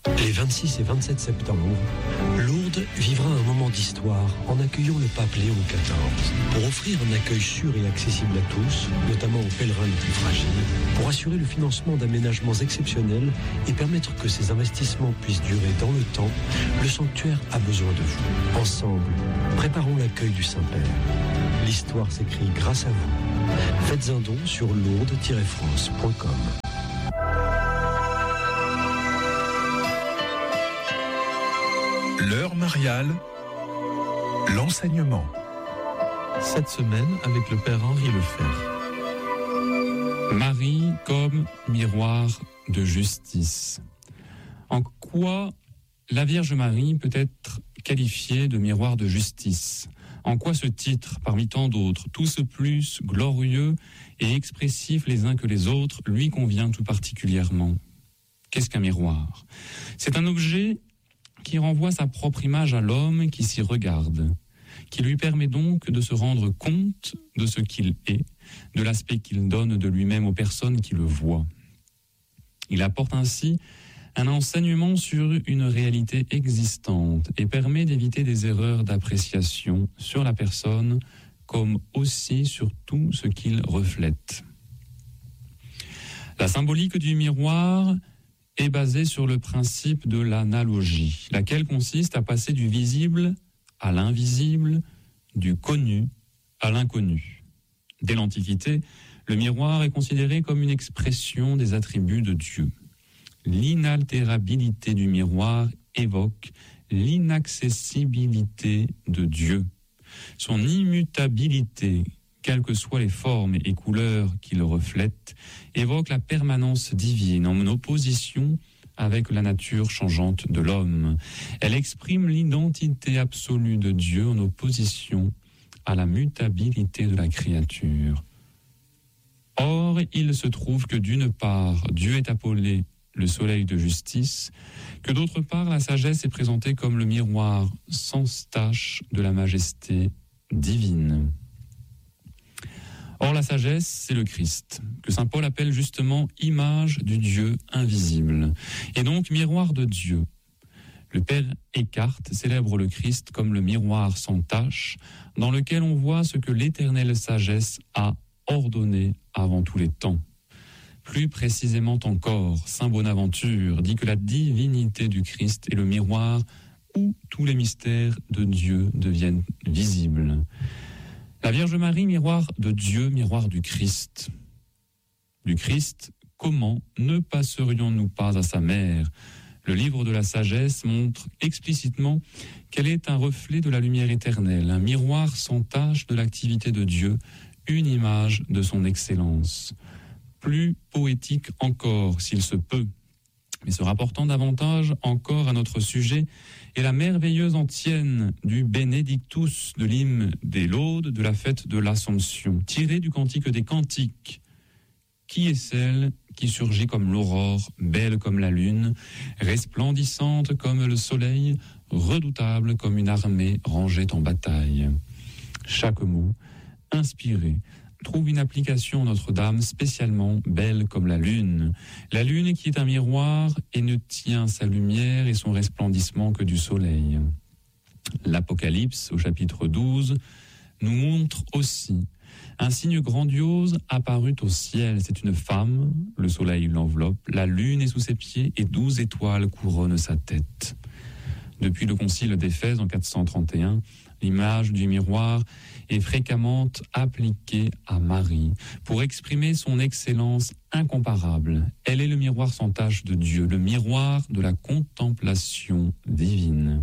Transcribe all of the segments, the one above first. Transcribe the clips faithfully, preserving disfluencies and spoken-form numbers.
Les vingt-six et vingt-sept septembre, Lourdes vivra un moment d'histoire en accueillant le pape Léon quatorze. Pour offrir un accueil sûr et accessible à tous, notamment aux pèlerins les plus fragiles, pour assurer le financement d'aménagements exceptionnels et permettre que ces investissements puissent durer dans le temps, le sanctuaire a besoin de vous. Ensemble, préparons l'accueil du Saint-Père. L'histoire s'écrit grâce à vous. Faites un don sur lourdes tiret france point com. L'heure mariale, l'enseignement. Cette semaine avec le Père Henri Lefebvre. Marie comme miroir de justice. En quoi la Vierge Marie peut être qualifiée de miroir de justice ? En quoi ce titre, parmi tant d'autres, tous plus glorieux et expressifs les uns que les autres, lui convient tout particulièrement ? Qu'est-ce qu'un miroir ? C'est un objet qui renvoie sa propre image à l'homme qui s'y regarde, qui lui permet donc de se rendre compte de ce qu'il est, de l'aspect qu'il donne de lui-même aux personnes qui le voient. Il apporte ainsi un enseignement sur une réalité existante et permet d'éviter des erreurs d'appréciation sur la personne comme aussi sur tout ce qu'il reflète. La symbolique du miroir est basée sur le principe de l'analogie, laquelle consiste à passer du visible à l'invisible, du connu à l'inconnu. Dès l'Antiquité, le miroir est considéré comme une expression des attributs de Dieu. L'inaltérabilité du miroir évoque l'inaccessibilité de Dieu. Son immutabilité, quelles que soient les formes et couleurs qui le reflètent, évoque la permanence divine en opposition avec la nature changeante de l'homme. Elle exprime l'identité absolue de Dieu en opposition à la mutabilité de la créature. Or, il se trouve que d'une part, Dieu est appelé le soleil de justice, que d'autre part, la sagesse est présentée comme le miroir sans tache de la majesté divine. Or, la sagesse, c'est le Christ, que saint Paul appelle justement image du Dieu invisible, et donc miroir de Dieu. Le père Eckhart célèbre le Christ comme le miroir sans tache, dans lequel on voit ce que l'éternelle sagesse a ordonné avant tous les temps. Plus précisément encore, saint Bonaventure dit que la divinité du Christ est le miroir où tous les mystères de Dieu deviennent visibles. La Vierge Marie, miroir de Dieu, miroir du Christ. Du Christ, comment ne passerions-nous pas à sa mère ? Le livre de la sagesse montre explicitement qu'elle est un reflet de la lumière éternelle, un miroir sans tache de l'activité de Dieu, une image de son excellence. Plus poétique encore, s'il se peut, mais se rapportant davantage encore à notre sujet, est la merveilleuse antienne du Benedictus de l'hymne des Laudes de la fête de l'Assomption, tirée du Cantique des Cantiques. Qui est celle qui surgit comme l'aurore, belle comme la lune, resplendissante comme le soleil, redoutable comme une armée rangée en bataille. Chaque mot, inspiré, trouve une application à Notre-Dame spécialement belle comme la lune. La lune qui est un miroir et ne tient sa lumière et son resplendissement que du soleil. L'Apocalypse, au chapitre douze, nous montre aussi un signe grandiose apparut au ciel. C'est une femme, le soleil l'enveloppe, la lune est sous ses pieds et douze étoiles couronnent sa tête. Depuis le concile d'Éphèse en quatre cent trente et un, l'image du miroir est fréquemment appliquée à Marie pour exprimer son excellence incomparable. Elle est le miroir sans tache de Dieu, le miroir de la contemplation divine.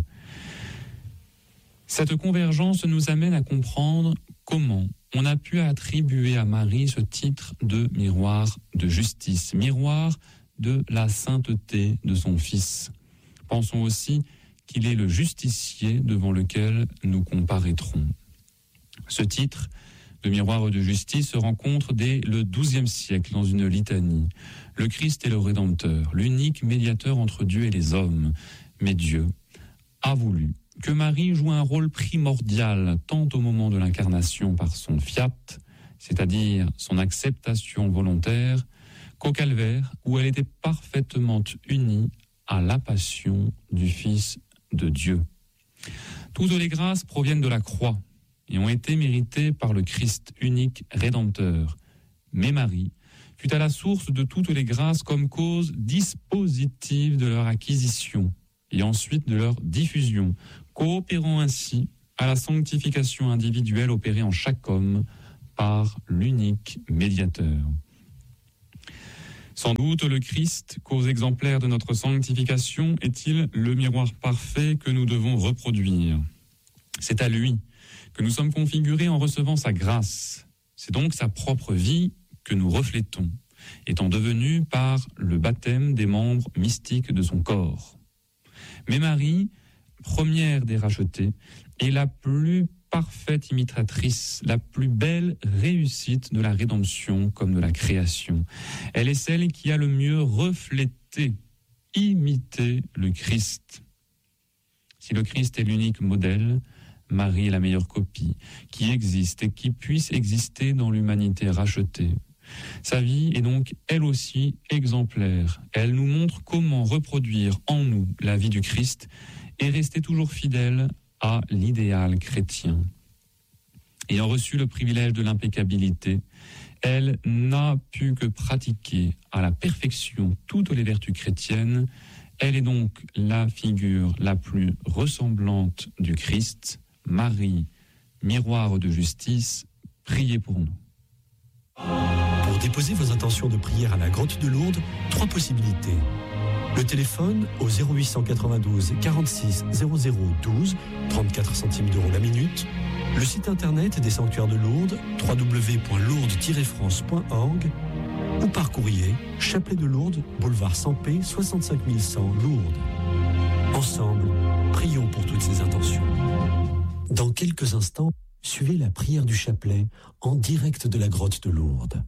Cette convergence nous amène à comprendre comment on a pu attribuer à Marie ce titre de miroir de justice, miroir de la sainteté de son Fils. Pensons aussi qu'il est le justicier devant lequel nous comparaîtrons. Ce titre de miroir de justice se rencontre dès le douzième siècle dans une litanie. Le Christ est le Rédempteur, l'unique médiateur entre Dieu et les hommes. Mais Dieu a voulu que Marie joue un rôle primordial tant au moment de l'incarnation par son fiat, c'est-à-dire son acceptation volontaire, qu'au calvaire où elle était parfaitement unie à la passion du Fils de Dieu. Toutes les grâces proviennent de la croix et ont été méritées par le Christ unique Rédempteur. Mais Marie fut à la source de toutes les grâces comme cause dispositive de leur acquisition et ensuite de leur diffusion, coopérant ainsi à la sanctification individuelle opérée en chaque homme par l'unique médiateur. Sans doute le Christ, cause exemplaire de notre sanctification, est-il le miroir parfait que nous devons reproduire. C'est à lui que nous sommes configurés en recevant sa grâce. C'est donc sa propre vie que nous reflétons, étant devenus par le baptême des membres mystiques de son corps. Mais Marie, première des rachetées, est la plus parfaite imitatrice, la plus belle réussite de la rédemption comme de la création. Elle est celle qui a le mieux reflété, imité le Christ. Si le Christ est l'unique modèle, Marie est la meilleure copie qui existe et qui puisse exister dans l'humanité rachetée. Sa vie est donc elle aussi exemplaire. Elle nous montre comment reproduire en nous la vie du Christ et rester toujours fidèle à l'idéal chrétien. Ayant reçu le privilège de l'impeccabilité, elle n'a pu que pratiquer à la perfection toutes les vertus chrétiennes. Elle est donc la figure la plus ressemblante du Christ. Marie, miroir de justice, priez pour nous. Pour déposer vos intentions de prière à la grotte de Lourdes, trois possibilités. Le téléphone au zéro huit cent quatre-vingt-douze quarante-six zéro zéro douze, trente-quatre centimes d'euros la minute. Le site internet des sanctuaires de Lourdes, w w w point lourdes tiret france point org, ou par courrier, Chapelet de Lourdes, boulevard Sampé, soixante-cinq mille cent, Lourdes. Ensemble, prions pour toutes ces intentions. Dans quelques instants, suivez la prière du chapelet en direct de la grotte de Lourdes.